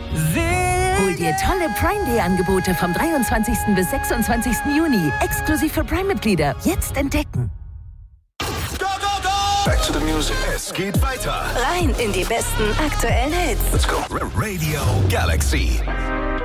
Hol dir tolle Prime Day Angebote vom 23. bis 26. Juni. Exklusiv für Prime-Mitglieder. Jetzt entdecken. Back to the music. Es geht weiter. Rein in die besten aktuellen Hits. Let's go. Radio Galaxy.